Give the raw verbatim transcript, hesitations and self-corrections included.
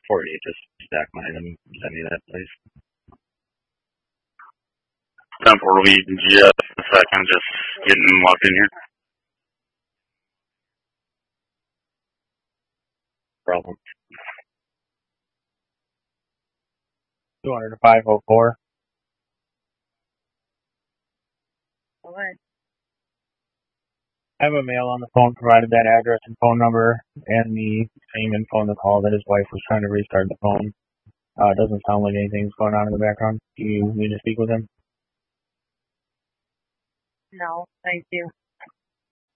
forty-eight, just stack mine and send me that, please. ten four lead, just a second, just getting locked in here. Problem. two hundred to five oh four. What? I have a male on the phone, provided that address and phone number and the same info on the call that his wife was trying to restart the phone. Uh, it doesn't sound like anything's going on in the background. Do you need to speak with him? No, thank you.